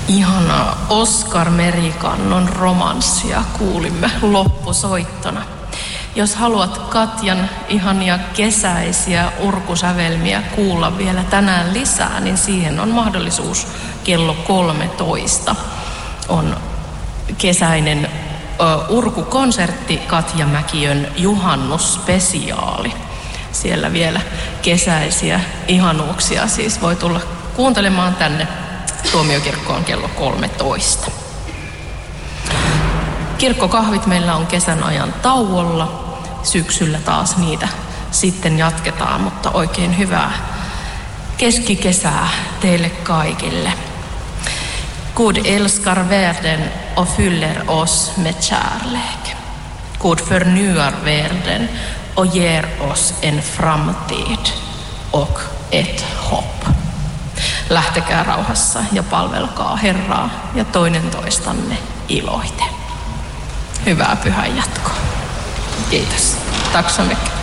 Ihanaa Oskar Merikannon romanssia kuulimme loppusoittona. Jos haluat Katjan ihania kesäisiä urkusävelmiä kuulla vielä tänään lisää, niin siihen on mahdollisuus kello 13. On kesäinen urkukonsertti Katja Mäkiön juhannusspesiaali. Siellä vielä kesäisiä ihanuuksia siis voi tulla kuuntelemaan tänne Tuomiokirkkoon kello 13. Kirkkokahvit meillä on kesän ajan tauolla. Syksyllä taas niitä sitten jatketaan, mutta oikein hyvää keskikesää teille kaikille. Gud älskar världen och fyller oss med kärlek. Gud förnyar världen och ger oss en framtid och ett hopp. Lähtekää rauhassa ja palvelkaa Herraa ja toinen toistanne iloiten. Hyvää pyhän jatkoa. Kiitos. Tack så mycket.